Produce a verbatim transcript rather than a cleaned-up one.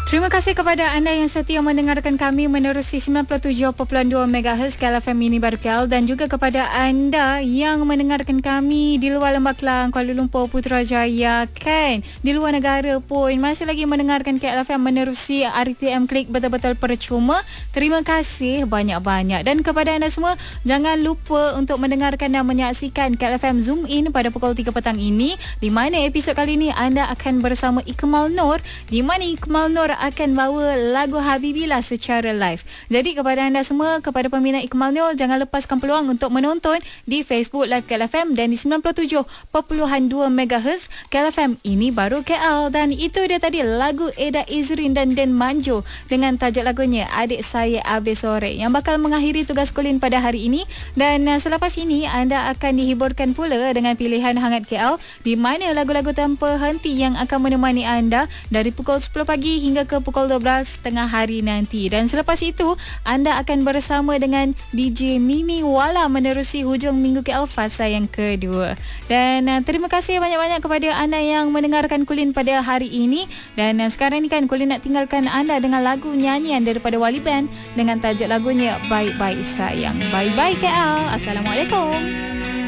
Terima kasih kepada anda yang setia mendengarkan kami menerusi sembilan puluh tujuh perpuluhan dua megahertz K L F M Mini Barkel, dan juga kepada anda yang mendengarkan kami di luar Lembah Kelang, Kuala Lumpur, Putrajaya, kan, di luar negara pun masih lagi mendengarkan K L F M menerusi R T M Klik betul-betul percuma. Terima kasih banyak-banyak. Dan kepada anda semua, jangan lupa untuk mendengarkan dan menyaksikan K L F M Zoom In pada pukul tiga petang ini, di mana episod kali ini anda akan bersama Ikmal Nur, di mana Ikmal Nur akan bawa lagu Habibilah secara live. Jadi kepada anda semua, kepada peminat Ikmal Nur, jangan lepaskan peluang untuk menonton di Facebook Live K L F M dan di sembilan puluh tujuh perpuluhan dua megahertz K L F M Ini Baru K L. Dan itu dia tadi lagu Eda Izrin dan Den Manjo dengan tajuk lagunya Adik Saya Habis Sore, yang bakal mengakhiri tugas Kulin pada hari ini. Dan uh, selepas ini anda akan dihiburkan pula dengan pilihan Hangat K L, di mana lagu-lagu tanpa henti yang akan menemani anda dari pukul sepuluh pagi hingga ke pukul dua belas tengah hari nanti. Dan selepas itu anda akan bersama dengan D J Mimi Wala menerusi hujung minggu K L fasa yang kedua. Dan uh, terima kasih banyak-banyak kepada anda yang mendengarkan Kulin pada hari ini. Dan uh, sekarang ni kan Kulin nak tinggalkan anda dengan lagu nyanyian daripada Wali Band dengan tajuk lagunya Bye Bye Sayang. Bye Bye K L. Assalamualaikum.